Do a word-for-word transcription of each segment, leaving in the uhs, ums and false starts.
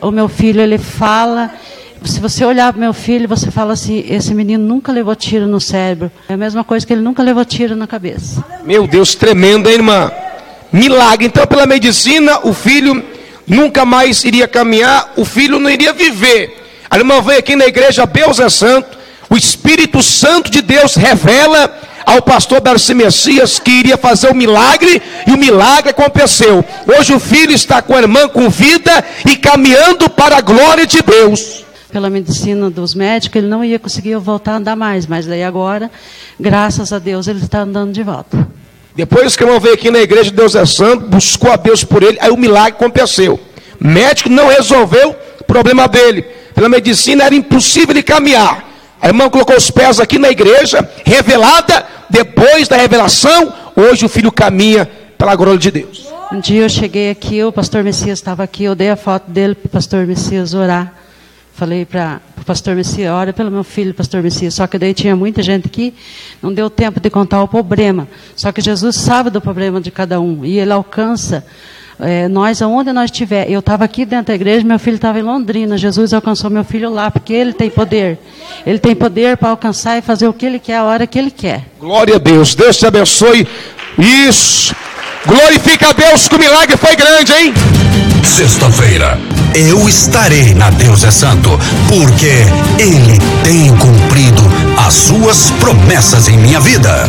o meu filho, ele fala... Se você olhar para o meu filho, você fala assim, esse menino nunca levou tiro no cérebro. É a mesma coisa que ele nunca levou tiro na cabeça. Meu Deus, tremendo, hein, irmã? Milagre. Então, pela medicina, o filho nunca mais iria caminhar, o filho não iria viver. A irmã veio aqui na igreja, Deus é santo. O Espírito Santo de Deus revela ao pastor Darcy Messias que iria fazer o milagre, e o milagre aconteceu. Hoje o filho está com a irmã com vida e caminhando para a glória de Deus. Pela medicina dos médicos, ele não ia conseguir voltar a andar mais, mas daí agora, graças a Deus, ele está andando de volta. Depois que a irmã veio aqui na igreja, Deus é santo, buscou a Deus por ele, aí o milagre aconteceu. O médico não resolveu o problema dele. Pela medicina era impossível ele caminhar. A irmã colocou os pés aqui na igreja, revelada, depois da revelação, hoje o filho caminha pela glória de Deus. Um dia eu cheguei aqui, o pastor Messias estava aqui, eu dei a foto dele para o pastor Messias orar. Falei para o pastor Messias, ora pelo meu filho, pastor Messias. Só que daí tinha muita gente aqui, não deu tempo de contar o problema. Só que Jesus sabe do problema de cada um, e ele alcança é, nós aonde nós estiver. Eu estava aqui dentro da igreja, meu filho estava em Londrina. Jesus alcançou meu filho lá, porque ele tem poder. Ele tem poder para alcançar e fazer o que ele quer, a hora que ele quer. Glória a Deus, Deus te abençoe. Isso, glorifica a Deus que o milagre foi grande, hein? Sexta-feira, eu estarei na Deus é Santo, porque Ele tem cumprido as suas promessas em minha vida.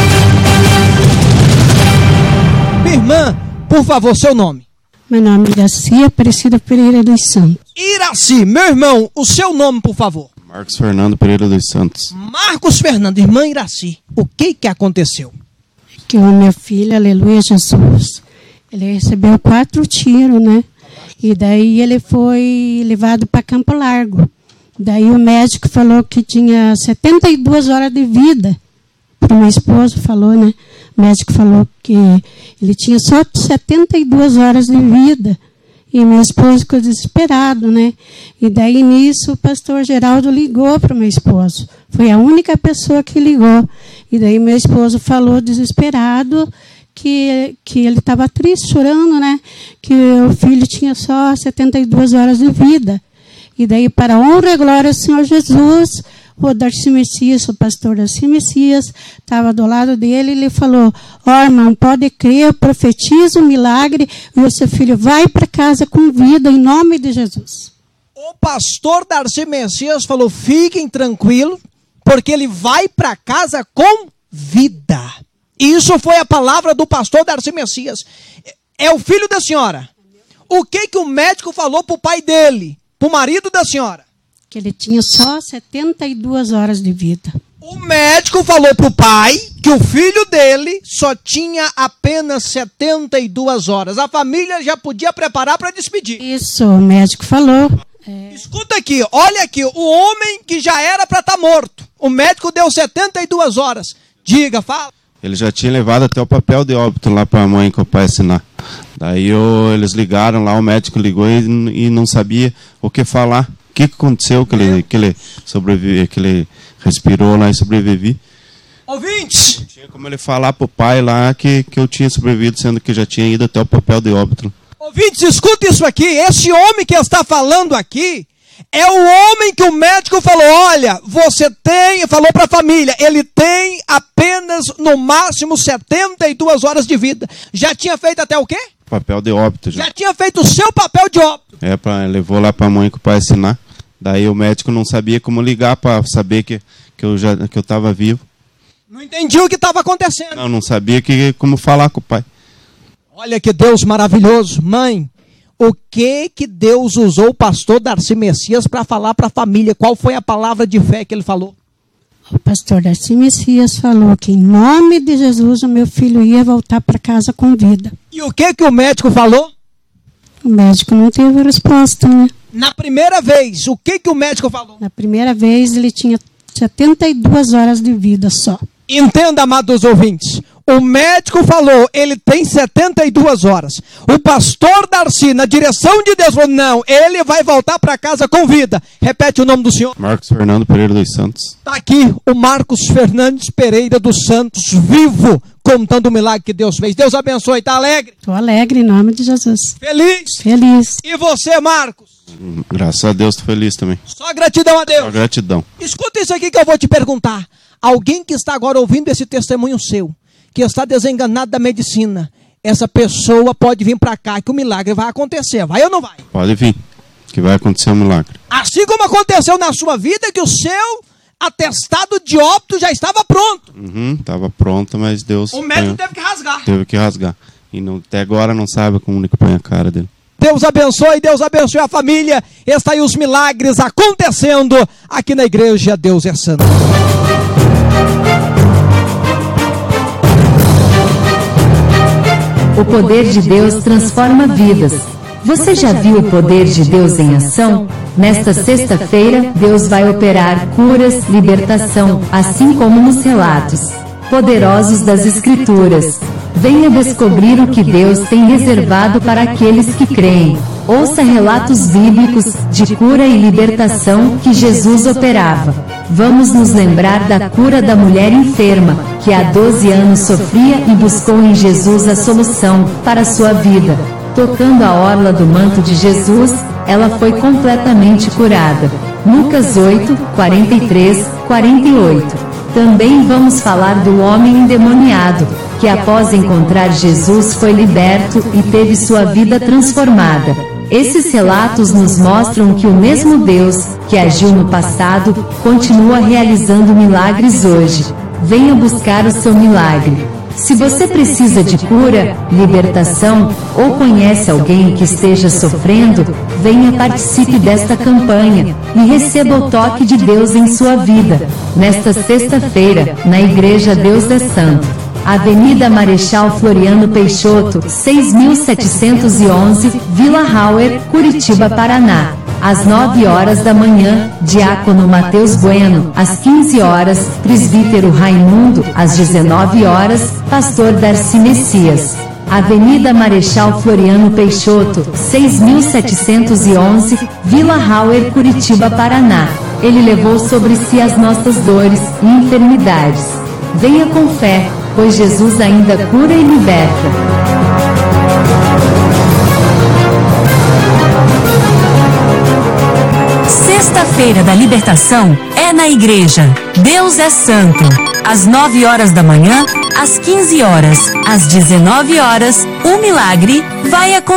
Minha irmã, por favor, seu nome. Meu nome é Iraci Aparecida Pereira dos Santos. Iraci, meu irmão, o seu nome, por favor. Marcos Fernando Pereira dos Santos. Marcos Fernando, irmã Iraci, o que que aconteceu? Que o meu filho, aleluia Jesus, ele recebeu quatro tiros, né? E daí ele foi levado para Campo Largo. Daí o médico falou que tinha setenta e duas horas de vida. Para o meu esposo falou, né? O médico falou que ele tinha só setenta e duas horas de vida. E meu esposo ficou desesperado, né? E daí nisso o pastor Geraldo ligou para o meu esposo. Foi a única pessoa que ligou. E daí meu esposo falou desesperado que, que ele estava triste, chorando, né? Que o filho tinha só setenta e duas horas de vida. E daí, para a honra e glória do Senhor Jesus, o Darcy Messias, o pastor Darcy Messias, estava do lado dele e ele falou, ó oh, irmão, pode crer, profetiza o milagre e o seu filho vai para casa com vida, em nome de Jesus. O pastor Darcy Messias falou, fiquem tranquilos, porque ele vai para casa com vida. Isso foi a palavra do pastor Darcy Messias. É o filho da senhora. O que que o médico falou para o pai dele, para o marido da senhora? Que ele tinha só setenta e duas horas de vida. O médico falou para o pai que o filho dele só tinha apenas setenta e duas horas. A família já podia preparar para despedir. Isso, o médico falou. É... Escuta aqui, olha aqui, o homem que já era para estar morto. O médico deu setenta e duas horas. Diga, fala. Ele já tinha levado até o papel de óbito lá para a mãe com o pai assinar. Daí eu, eles ligaram lá, o médico ligou e, e não sabia o que falar. O que aconteceu que ele, que ele sobreviveu, que ele respirou lá e sobreviveu. Ouvintes! Não tinha como ele falar pro pai lá que, que eu tinha sobrevivido, sendo que já tinha ido até o papel de óbito. Ouvintes, escuta isso aqui. Esse homem que está falando aqui é o homem que o médico falou, olha, você tem, falou para a família, ele tem apenas no máximo setenta e duas horas de vida. Já tinha feito até o quê? Papel de óbito. Já, já tinha feito o seu papel de óbito. É, pra, levou lá para a mãe com o pai assinar. Daí o médico não sabia como ligar para saber que, que eu já que eu estava vivo. Não entendi o que estava acontecendo. Não, não sabia que, como falar com o pai. Olha que Deus maravilhoso. Mãe, o que que Deus usou o pastor Darcy Messias para falar para a família? Qual foi a palavra de fé que ele falou? O pastor Darcy Messias falou que em nome de Jesus o meu filho ia voltar para casa com vida. E o que que o médico falou? O médico não teve resposta, né? Na primeira vez, o que que o médico falou? Na primeira vez ele tinha setenta e duas horas de vida só. Entenda, amados ouvintes, O médico falou, ele tem setenta e duas horas. O pastor Darcy, na direção de Deus, falou, não, ele vai voltar para casa com vida. Repete o nome do senhor. Marcos Fernando Pereira dos Santos. Está aqui o Marcos Fernandes Pereira dos Santos, vivo, contando o milagre que Deus fez. Deus abençoe, está alegre? Estou alegre em nome de Jesus. Feliz? Feliz. E você, Marcos? Graças a Deus, estou feliz também. Só gratidão a Deus. Só gratidão. Escuta isso aqui que eu vou te perguntar. Alguém que está agora ouvindo esse testemunho seu, que está desenganado da medicina, essa pessoa pode vir para cá, que o milagre vai acontecer. Vai ou não vai? Pode vir, que vai acontecer um milagre. Assim como aconteceu na sua vida, que o seu atestado de óbito já estava pronto. Uhum, estava pronto, mas Deus... O médico põe, teve que rasgar. Teve que rasgar. E não, até agora não sabe como que põe a cara dele. Deus abençoe, Deus abençoe a família. Está aí os milagres acontecendo aqui na igreja Deus é Santo. O poder de Deus transforma vidas. Você já viu o poder de Deus em ação? Nesta sexta-feira, Deus vai operar curas, libertação, assim como nos relatos poderosos das Escrituras. Venha descobrir o que Deus tem reservado para aqueles que creem. Ouça relatos bíblicos de cura e libertação que Jesus operava. Vamos nos lembrar da cura da mulher enferma, que há doze anos sofria e buscou em Jesus a solução para sua vida. Tocando a orla do manto de Jesus, ela foi completamente curada. Lucas oito, quarenta e três, quarenta e oito. Também vamos falar do homem endemoniado, que após encontrar Jesus foi liberto e teve sua vida transformada. Esses relatos nos mostram que o mesmo Deus, que agiu no passado, continua realizando milagres hoje. Venha buscar o seu milagre. Se você precisa de cura, libertação, ou conhece alguém que esteja sofrendo, venha participe desta campanha e receba o toque de Deus em sua vida. Nesta sexta-feira, na Igreja Deus é Santo, Avenida Marechal Floriano Peixoto, seis mil setecentos e onze, Vila Hauer, Curitiba, Paraná. Às nove horas da manhã, Diácono Mateus Bueno, às quinze horas, Presbítero Raimundo, às dezenove horas, Pastor Darcy Messias. Avenida Marechal Floriano Peixoto, seis mil setecentos e onze, Vila Hauer, Curitiba, Paraná. Ele levou sobre si as nossas dores e enfermidades. Venha com fé, pois Jesus ainda cura e liberta. Sexta-feira da Libertação é na Igreja Deus é Santo. Às nove horas da manhã, às quinze horas, às dezenove horas, o milagre vai acontecer.